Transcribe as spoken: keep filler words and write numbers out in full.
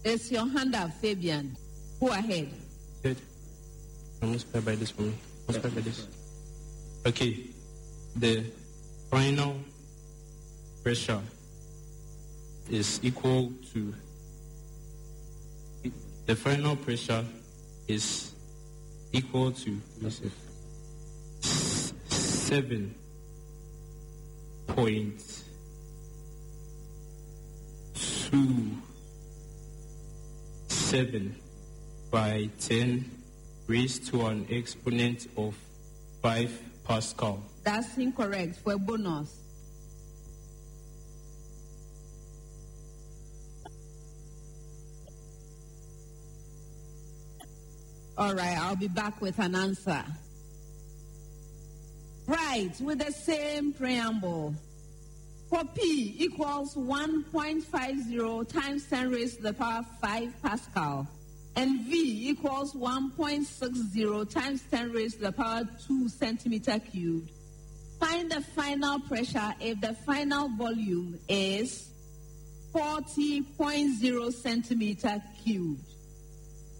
It's your hand up, Fabian. Go ahead. Good. I'm inspired by this for me. I'm inspired by this. Okay. The final pressure is equal to the final pressure is equal to listen, seven point two seven by ten raised to an exponent of five Pascal. That's incorrect. For a bonus. All right, I'll be back with an answer. Right, with the same preamble. For P equals one point five zero times ten raised to the power five Pascal. And V equals one point six zero times ten raised to the power two centimeter cubed. Find the final pressure if the final volume is forty point zero centimeter cubed.